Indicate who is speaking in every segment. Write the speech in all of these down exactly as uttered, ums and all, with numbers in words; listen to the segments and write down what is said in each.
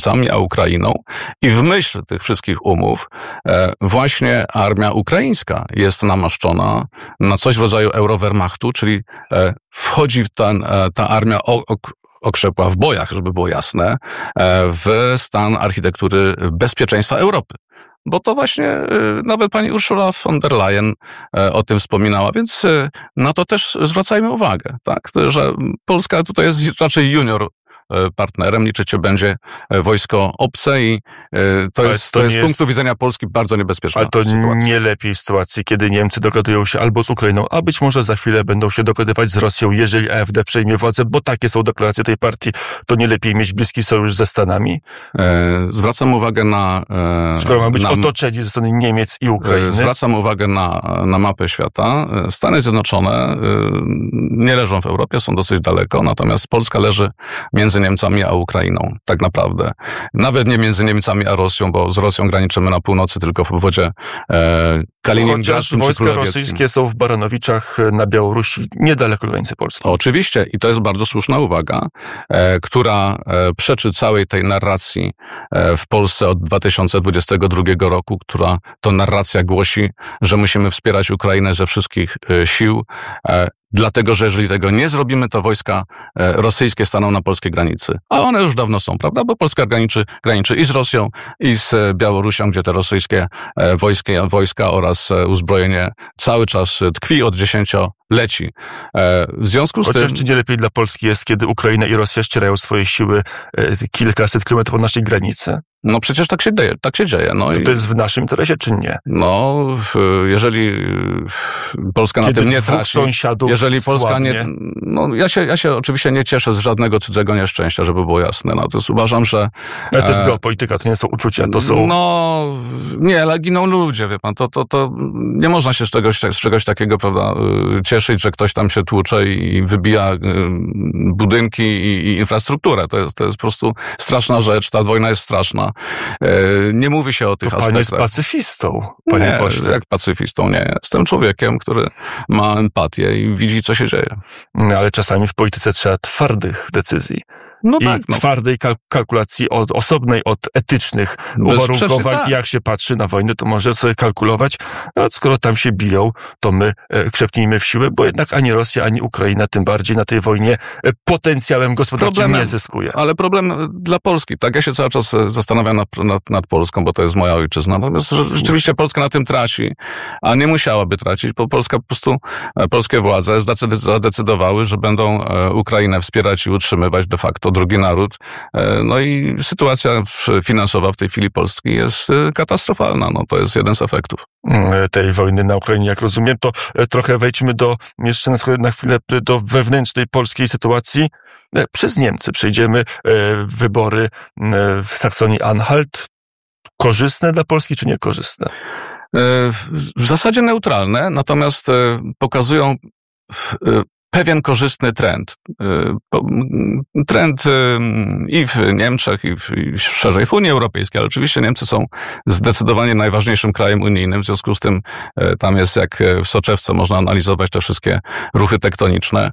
Speaker 1: Niemcami a Ukrainą i w myśl tych wszystkich umów właśnie armia ukraińska jest namaszczona na coś w rodzaju Eurowehrmachtu, czyli wchodzi w ten, ta armia okrzepła w bojach, żeby było jasne, w stan architektury bezpieczeństwa Europy. Bo to właśnie nawet pani Ursula von der Leyen o tym wspominała, więc na to też zwracajmy uwagę, tak, że Polska tutaj jest raczej junior partnerem, liczycie będzie wojsko obce i to ale jest, to, to jest z punktu jest... widzenia Polski bardzo niebezpieczna
Speaker 2: Ale to
Speaker 1: sytuacja.
Speaker 2: Nie lepiej w sytuacji, kiedy Niemcy dogadują się albo z Ukrainą, a być może za chwilę będą się dogadywać z Rosją, jeżeli A F D przejmie władzę, bo takie są deklaracje tej partii, to nie lepiej mieć bliski sojusz ze Stanami?
Speaker 1: Zwracam uwagę na...
Speaker 2: Skoro ma być
Speaker 1: na,
Speaker 2: otoczeni ze strony Niemiec i Ukrainy.
Speaker 1: Zwracam uwagę na, na mapę świata. Stany Zjednoczone nie leżą w Europie, są dosyć daleko, natomiast Polska leży między Niemcami a Ukrainą, tak naprawdę. Nawet nie między Niemcami a Rosją, bo z Rosją graniczymy na północy, tylko w obwodzie e, kaliningradzkim.
Speaker 2: Chociaż wojska rosyjskie są w Baranowiczach na Białorusi, niedaleko granicy Polski.
Speaker 1: Oczywiście i to jest bardzo słuszna uwaga, e, która e, przeczy całej tej narracji e, w Polsce od dwa tysiące dwudziestego drugiego roku, która to narracja głosi, że musimy wspierać Ukrainę ze wszystkich e, sił, e, dlatego, że jeżeli tego nie zrobimy, to wojska rosyjskie staną na polskiej granicy. A one już dawno są, prawda? Bo Polska graniczy, graniczy i z Rosją, i z Białorusią, gdzie te rosyjskie wojska, wojska oraz uzbrojenie cały czas tkwi od dziesięcioleci. W związku z
Speaker 2: Chociaż
Speaker 1: tym...
Speaker 2: czy nie lepiej dla Polski jest, kiedy Ukraina i Rosja ścierają swoje siły kilkaset kilometrów od naszej granicy?
Speaker 1: No przecież tak się dzieje. Tak się dzieje. No
Speaker 2: to,
Speaker 1: i...
Speaker 2: to jest w naszym interesie, czy nie?
Speaker 1: No, jeżeli Polska
Speaker 2: kiedy
Speaker 1: na tym nie traci...
Speaker 2: sąsiadów
Speaker 1: jeżeli Polska
Speaker 2: słabnie.
Speaker 1: nie... No ja się, ja się oczywiście nie cieszę z żadnego cudzego nieszczęścia, żeby było jasne. Natomiast uważam, że...
Speaker 2: Ale to jest geopolityka, to nie są uczucia, to są...
Speaker 1: No, nie, ale giną ludzie, wie pan. To, to, to nie można się z czegoś, z czegoś takiego, prawda, cieszyć, że ktoś tam się tłucze i wybija budynki i, i infrastrukturę. To jest, to jest po prostu straszna rzecz. Ta wojna jest straszna. Nie mówi się o tych
Speaker 2: to
Speaker 1: aspektach.
Speaker 2: Pan jest pacyfistą, panie
Speaker 1: nie,
Speaker 2: pośle.
Speaker 1: Jak pacyfistą nie. Jestem człowiekiem, który ma empatię i widzi, co się dzieje.
Speaker 2: Ale czasami w polityce trzeba twardych decyzji.
Speaker 1: No
Speaker 2: I
Speaker 1: tak, no.
Speaker 2: twardej kalk- kalkulacji od osobnej od etycznych uwarunkowań.
Speaker 1: tak.
Speaker 2: Jak się patrzy na wojnę, to może sobie kalkulować, a skoro tam się biją, to my e, krzepnijmy w siłę, bo jednak ani Rosja, ani Ukraina, tym bardziej na tej wojnie e, potencjałem gospodarczym
Speaker 1: Problemem,
Speaker 2: nie zyskuje.
Speaker 1: Ale problem dla Polski, tak? Ja się cały czas zastanawiam nad, nad, nad Polską, bo to jest moja ojczyzna. Natomiast rzeczywiście Polska na tym traci, a nie musiałaby tracić, bo Polska po prostu, polskie władze zadecydowały, że będą Ukrainę wspierać i utrzymywać de facto drugi naród. No i sytuacja finansowa w tej chwili Polski jest katastrofalna. No to jest jeden z efektów
Speaker 2: tej wojny na Ukrainie, jak rozumiem. To trochę wejdźmy do, jeszcze na chwilę do wewnętrznej polskiej sytuacji. Przez Niemcy przejdziemy wybory w Saksonii-Anhalt. Korzystne dla Polski, czy niekorzystne?
Speaker 1: W zasadzie neutralne, natomiast pokazują pewien korzystny trend. Trend i w Niemczech, i, w, i szerzej w Unii Europejskiej, ale oczywiście Niemcy są zdecydowanie najważniejszym krajem unijnym, w związku z tym tam jest jak w soczewce, można analizować te wszystkie ruchy tektoniczne.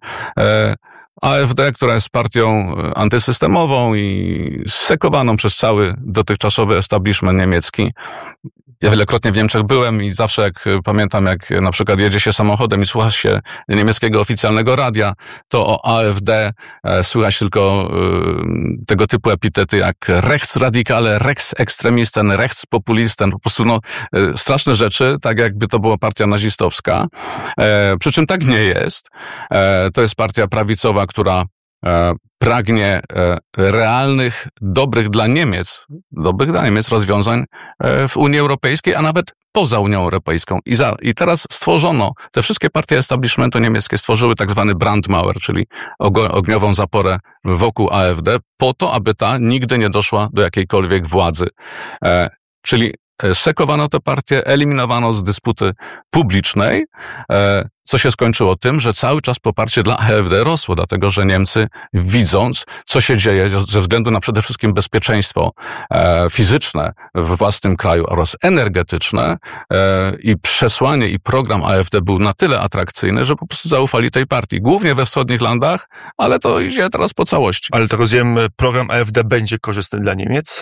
Speaker 1: A F D, która jest partią antysystemową i zsekowaną przez cały dotychczasowy establishment niemiecki. Ja wielokrotnie w Niemczech byłem i zawsze jak pamiętam, jak na przykład jedzie się samochodem i słucha się niemieckiego oficjalnego radia, to o A F D słychać tylko y, tego typu epitety jak Rechtsradikale, Rechtsextremisten, Rechtspopulisten, po prostu no, y, straszne rzeczy, tak jakby to była partia nazistowska. E, przy czym tak nie jest. E, to jest partia prawicowa, która e, pragnie e, realnych, dobrych dla Niemiec, dobrych dla Niemiec rozwiązań e, w Unii Europejskiej, a nawet poza Unią Europejską. I, za, I teraz stworzono, te wszystkie partie establishmentu niemieckie stworzyły tak zwany Brandmauer, czyli og- ogniową zaporę wokół A F D, po to, aby ta nigdy nie doszła do jakiejkolwiek władzy. E, czyli sekowano tę partię, eliminowano z dysputy publicznej, co się skończyło tym, że cały czas poparcie dla A F D rosło, dlatego że Niemcy, widząc, co się dzieje ze względu na przede wszystkim bezpieczeństwo fizyczne w własnym kraju oraz energetyczne i przesłanie i program A F D był na tyle atrakcyjny, że po prostu zaufali tej partii. Głównie we wschodnich landach, ale to idzie teraz po całości.
Speaker 2: Ale to rozumiem, program A F D będzie korzystny dla Niemiec?